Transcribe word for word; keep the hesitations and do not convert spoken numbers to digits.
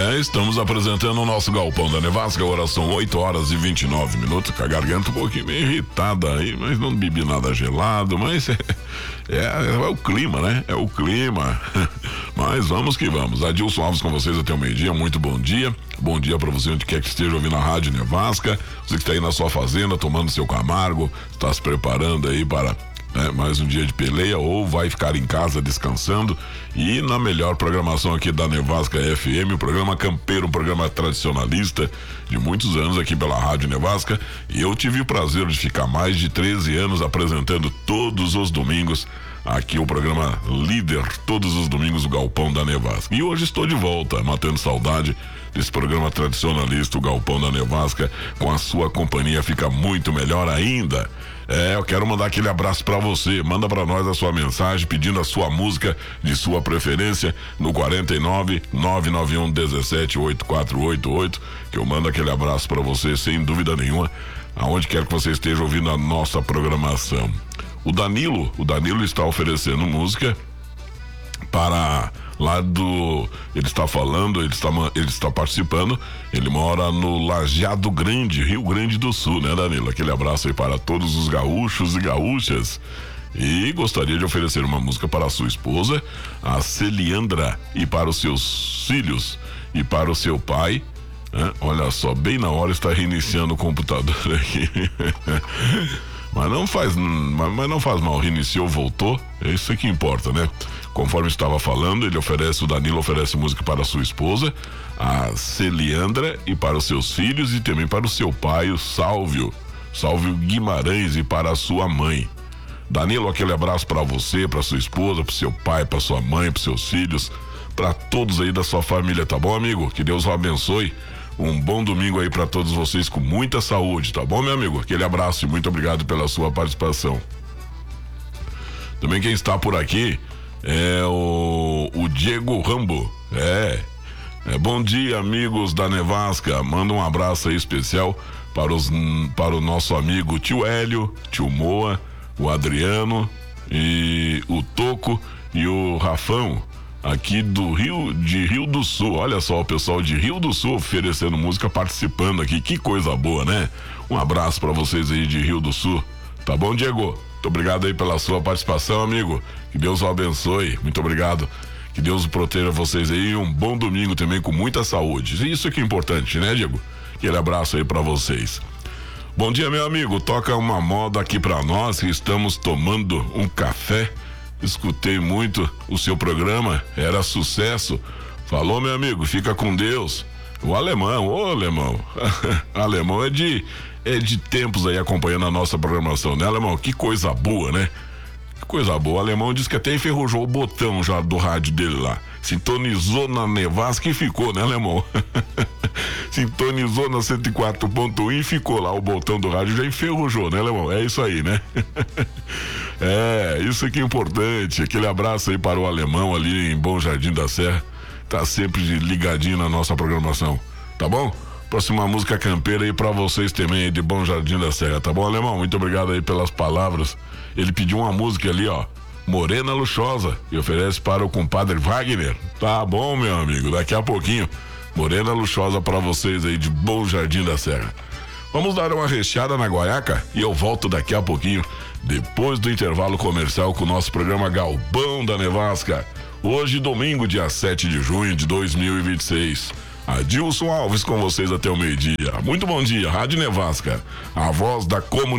É, estamos apresentando o nosso Galpão da Nevasca. Agora são oito horas e vinte e nove minutos. Com a garganta um pouquinho meio irritada aí, mas não bebi nada gelado. Mas é, é, é o clima, né? É o clima. Mas vamos que vamos. Adilson Alves com vocês até o meio-dia. Muito bom dia. Bom dia para você onde quer que esteja ouvindo a Rádio Nevasca. Você que está aí na sua fazenda tomando seu Camargo, está se preparando aí para É, mais um dia de peleia, ou vai ficar em casa descansando. E na melhor programação aqui da Nevasca F M, o programa campeiro, um programa tradicionalista de muitos anos aqui pela Rádio Nevasca. E eu tive o prazer de ficar mais de treze anos apresentando todos os domingos aqui o programa líder, todos os domingos, o Galpão da Nevasca. E hoje estou de volta, matando saudade desse programa tradicionalista, o Galpão da Nevasca. Com a sua companhia fica muito melhor ainda. É, eu quero mandar aquele abraço pra você. Manda pra nós a sua mensagem pedindo a sua música de sua preferência no quarenta e nove, nove nove um, dezessete, oitenta e quatro oitenta e oito, que eu mando aquele abraço pra você sem dúvida nenhuma, aonde quer que você esteja ouvindo a nossa programação. O Danilo, o Danilo está oferecendo música para lá do, ele está falando, ele está, ele está participando, ele mora no Lajeado Grande, Rio Grande do Sul, né, Danilo? Aquele abraço aí para todos os gaúchos e gaúchas. E gostaria de oferecer uma música para a sua esposa, a Celiandra, e para os seus filhos e para o seu pai. É, olha só, bem na hora está reiniciando o computador aqui. Mas não faz, mas, mas não faz mal, reiniciou, voltou, é isso que importa, né? Conforme estava falando, ele oferece, o Danilo oferece música para a sua esposa, a Celiandra, e para os seus filhos, e também para o seu pai, o Sálvio, Sálvio Guimarães, e para a sua mãe. Danilo, aquele abraço para você, para sua esposa, para seu pai, para sua mãe, para seus filhos, para todos aí da sua família, tá bom, amigo? Que Deus o abençoe. Um bom domingo aí para todos vocês, com muita saúde, tá bom, meu amigo? Aquele abraço e muito obrigado pela sua participação. Também quem está por aqui é o, o Diego Rambo. É, é, bom dia, amigos da Nevasca. Manda um abraço aí especial para, os, para o nosso amigo tio Hélio, tio Moa, o Adriano e o Toco e o Rafão, aqui do Rio, de Rio do Sul. Olha só, o pessoal de Rio do Sul oferecendo música, participando aqui. Que coisa boa, né? Um abraço para vocês aí de Rio do Sul. Tá bom, Diego? Muito obrigado aí pela sua participação, amigo. Que Deus o abençoe. Muito obrigado. Que Deus proteja vocês aí. Um bom domingo também, com muita saúde. Isso que é importante, né, Diego? Aquele abraço aí para vocês. Bom dia, meu amigo. Toca uma moda aqui para nós, que estamos tomando um café. Escutei muito o seu programa, era sucesso. Falou, meu amigo, fica com Deus. O alemão, ô alemão. Alemão é de, é de tempos aí acompanhando a nossa programação, né, alemão? Que coisa boa, né? Que coisa boa. O alemão disse que até enferrujou o botão já do rádio dele lá. Sintonizou na Nevasca e ficou, né, alemão? Sintonizou na cento e quatro ponto um e ficou lá o botão do rádio, já enferrujou, né, alemão? É isso aí, né? É, isso que é importante. Aquele abraço aí para o alemão ali em Bom Jardim da Serra. Tá sempre ligadinho na nossa programação, tá bom? Próxima música campeira aí pra vocês também aí de Bom Jardim da Serra, tá bom, alemão? Muito obrigado aí pelas palavras. Ele pediu uma música ali, ó, Morena Luxosa, e oferece para o compadre Wagner. Tá bom, meu amigo, daqui a pouquinho Morena Luxosa pra vocês aí de Bom Jardim da Serra. Vamos dar uma recheada na guaiaca e eu volto daqui a pouquinho, depois do intervalo comercial, com o nosso programa Galpão da Nevasca. Hoje, domingo, dia sete de junho de dois mil e vinte e seis. Adilson Alves com vocês até o meio-dia. Muito bom dia, Rádio Nevasca, a voz da comunidade.